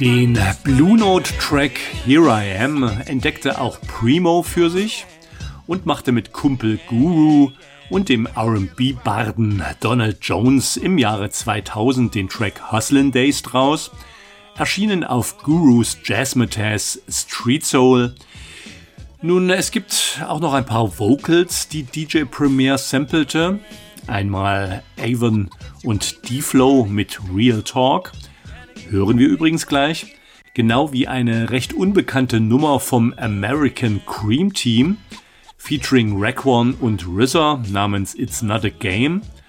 Den Blue Note Track Here I Am entdeckte auch Primo für sich und machte mit Kumpel Guru und dem R&B-Barden Donald Jones im Jahre 2000 den Track Hustlin' Days draus, erschienen auf Gurus Jazzmatazz Street Soul. Nun, es gibt auch noch ein paar Vocals, die DJ Premier sampelte. Einmal Avon und D-Flow mit Real Talk. Hören wir übrigens gleich. Genau wie eine recht unbekannte Nummer vom American Cream Team featuring Raekwon und RZA namens It's Not a Game.